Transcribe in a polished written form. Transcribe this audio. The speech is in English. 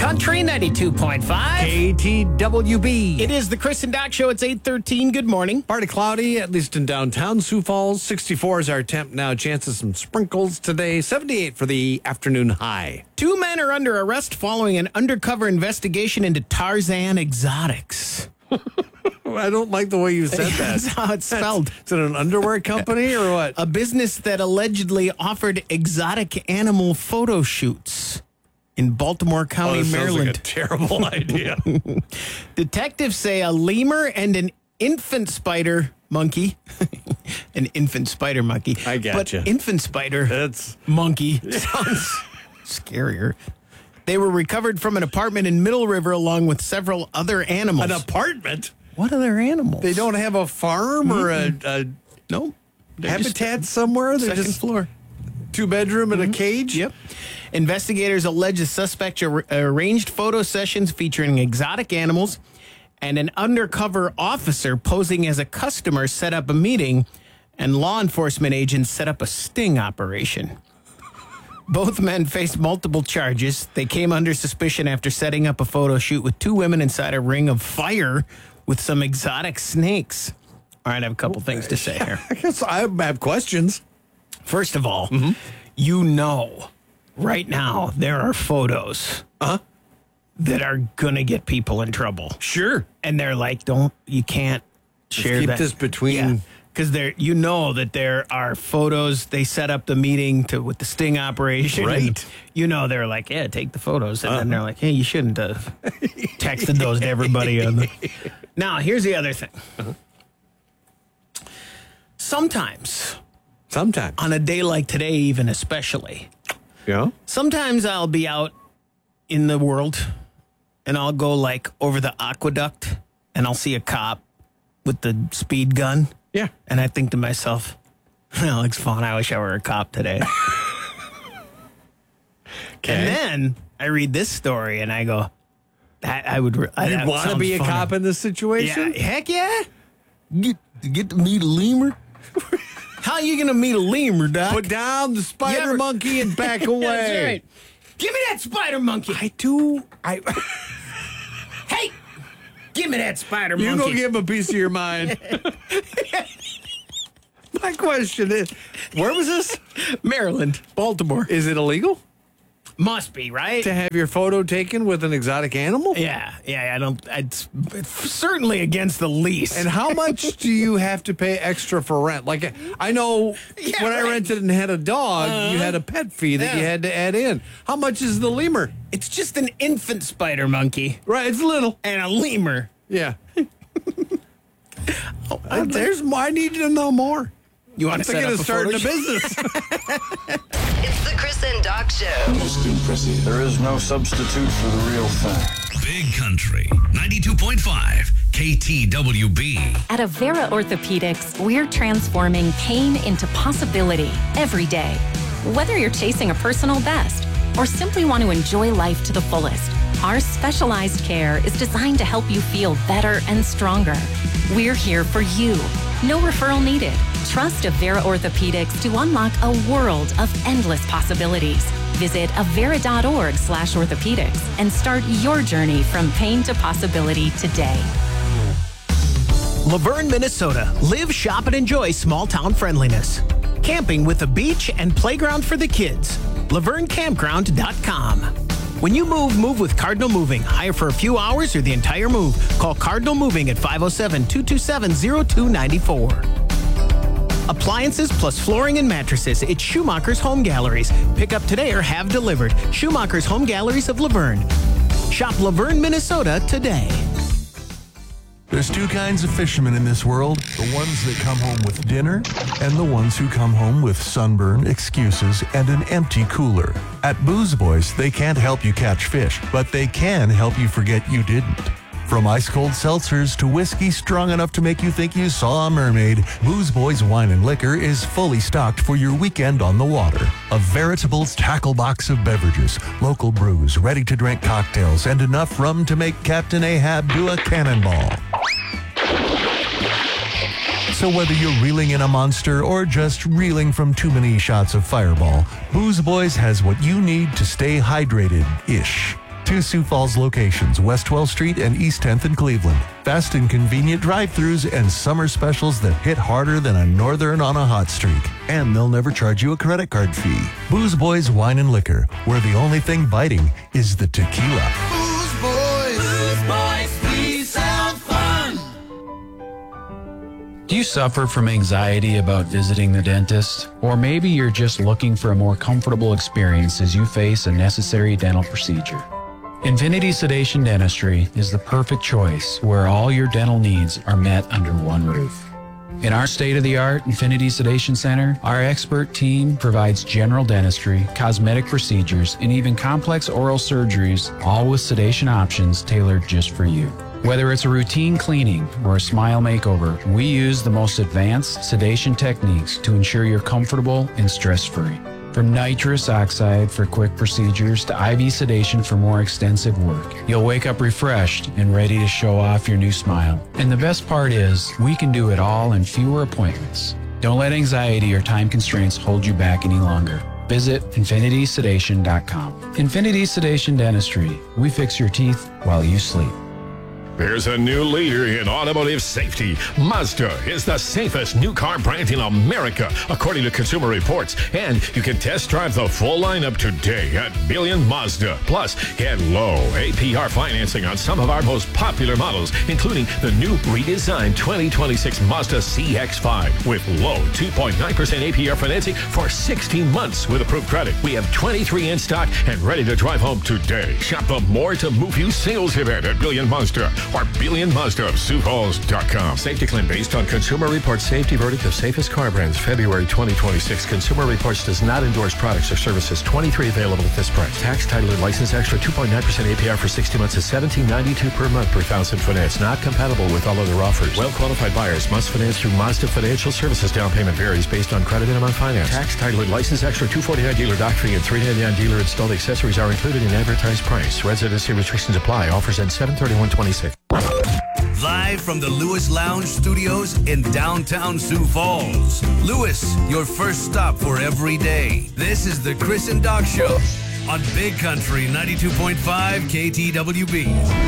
Country 92.5. KTWB. It is the Chris and Doc Show. It's 8:13. Good morning. Partly cloudy, at least in downtown Sioux Falls. 64 is our temp now. Chance of some sprinkles today. 78 for the afternoon high. 2 men are under arrest following an undercover investigation into Tarzan Exotics. I don't like the way you said that. That's how it's spelled. Is it an underwear company or what? A business that allegedly offered exotic animal photo shoots in Baltimore County, Sounds Maryland. like a terrible idea. Detectives say a lemur and an infant spider monkey, an infant spider monkey. I gotcha. But infant spider That's monkey sounds scarier. They were recovered from an apartment in Middle River along with several other animals. an apartment. What other animals? They don't have a farm or a no habitat somewhere. They're second just floor. 2-bedroom and a cage. Yep. Investigators allege the suspect arranged photo sessions featuring exotic animals, and an undercover officer posing as a customer set up a meeting, and law enforcement agents set up a sting operation. Both men faced multiple charges. They came under suspicion after setting up a photo shoot with 2 women inside a ring of fire with some exotic snakes. All right, I have a couple things to say here. I guess I have questions. First of all, you know, right now there are photos that are gonna get people in trouble, Sure. and they're like, you can't share keep that. this between- because you know that there are photos. They set up the meeting with the sting operation, Right. and you know they're like, yeah, take the photos, and then they're like, hey, you shouldn't have texted those to everybody. Now, here's the other thing. Sometimes on a day like today, even especially. Yeah. Sometimes I'll be out in the world and I'll go like over the aqueduct and I'll see a cop with the speed gun. Yeah. And I think to myself, that looks fun. I wish I were a cop today. And then I read this story and I go, I would. You'd want to be a cop in this situation? Yeah, heck yeah. Get to meet a lemur. How are you going to meet a lemur, Doc? Put down the spider monkey and back away. That's right. Give me that spider monkey. Hey, give me that spider You monkey. go give him a piece of your mind. My question is, where was this? Maryland, Baltimore. Is it illegal Must be, right? to have your photo taken with an exotic animal? Yeah. It's certainly against the lease. And how much do you have to pay extra for rent? Like, I know when I rented and had a dog, you had a pet fee that you had to add in. How much is the lemur? It's just an infant spider monkey Right, it's little. and a lemur. Yeah. I need to know more. You want I'm to set thinking up of starting a photo shoot? business. It's the Chris and Doc Show. Most impressive. There is no substitute for the real thing. Big Country 92.5 KTWB. At Avera Orthopedics, we're transforming pain into possibility every day. Whether you're chasing a personal best or simply want to enjoy life to the fullest, our specialized care is designed to help you feel better and stronger. We're here for you. No referral needed. Trust Avera Orthopedics to unlock a world of endless possibilities. Visit avera.org/orthopedics and start your journey from pain to possibility today. Laverne, Minnesota. Live, shop, and enjoy small town friendliness. Camping with a beach and playground for the kids. LaverneCampground.com. When you move with Cardinal Moving. Hire for a few hours or the entire move. Call Cardinal Moving at 507-227-0294. Appliances plus flooring and mattresses. It's Schumacher's Home Galleries. Pick up today or have delivered. Schumacher's Home Galleries of Laverne. Shop Laverne, Minnesota today. There's 2 kinds of fishermen in this world. The ones that come home with dinner and the ones who come home with sunburn, excuses, and an empty cooler. At Booze Boys, they can't help you catch fish, but they can help you forget you didn't. From ice-cold seltzers to whiskey strong enough to make you think you saw a mermaid, Booze Boys Wine and Liquor is fully stocked for your weekend on the water. A veritable tackle box of beverages, local brews, ready-to-drink cocktails, and enough rum to make Captain Ahab do a cannonball. So whether you're reeling in a monster or just reeling from too many shots of Fireball, Booze Boys has what you need to stay hydrated-ish. 2 Sioux Falls locations, West 12th Street and East 10th in Cleveland. Fast and convenient drive-thrus and summer specials that hit harder than a northern on a hot streak. And they'll never charge you a credit card fee. Booze Boys Wine and Liquor, where the only thing biting is the tequila. Booze Boys, we sound fun. Do you suffer from anxiety about visiting the dentist? Or maybe you're just looking for a more comfortable experience as you face a necessary dental procedure. Infinity Sedation Dentistry is the perfect choice where all your dental needs are met under one roof. In our state-of-the-art Infinity Sedation Center, our expert team provides general dentistry, cosmetic procedures, and even complex oral surgeries, all with sedation options tailored just for you. Whether it's a routine cleaning or a smile makeover, we use the most advanced sedation techniques to ensure you're comfortable and stress-free. From nitrous oxide for quick procedures to IV sedation for more extensive work, you'll wake up refreshed and ready to show off your new smile. And the best part is, we can do it all in fewer appointments. Don't let anxiety or time constraints hold you back any longer. Visit infinitysedation.com. Infinity Sedation Dentistry. We fix your teeth while you sleep. There's a new leader in automotive safety. Mazda is the safest new car brand in America, according to Consumer Reports. And you can test drive the full lineup today at Billion Mazda. Plus, get low APR financing on some of our most popular models, including the new redesigned 2026 Mazda CX-5 with low 2.9% APR financing for 16 months with approved credit. We have 23 in stock and ready to drive home today. Shop the More to Move You sales event at Billion Mazda or Billion Mazda of SiouxFalls.com. Safety claim based on Consumer Reports safety verdict of safest car brands, February 2026. Consumer Reports does not endorse products or services. 23 available at this price. Tax, title, and license extra 2.9% APR for 60 months is $17.92 per month per thousand finance. Not compatible with all other offers. Well-qualified buyers must finance through Mazda Financial Services. Down payment varies based on credit and amount financed. Tax, title, and license extra $249 dealer dock fee and $399 dealer installed accessories are included in advertised price. Residency restrictions apply. Offers end 7/31/26. Live from the Lewis Lounge Studios in downtown Sioux Falls. Lewis, your first stop for every day. This is the Chris and Doc Show on Big Country 92.5 KTWB.